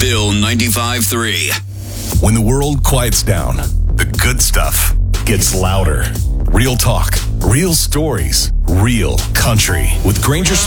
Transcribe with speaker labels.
Speaker 1: Bill 95.3.
Speaker 2: When the world quiets down, the good stuff gets louder. Real talk, real stories, real country. With Granger